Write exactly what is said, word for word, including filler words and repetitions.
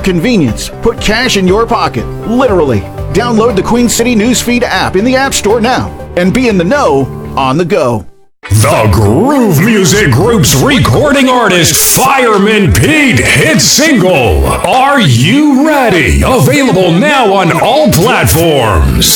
convenience, put cash in your pocket, literally. Download the Queen City Newsfeed app in the App Store now and be in the know on the go. The Groove Music Group's recording artist, Fireman Pete, hit single, Are You Ready? Available now on all platforms.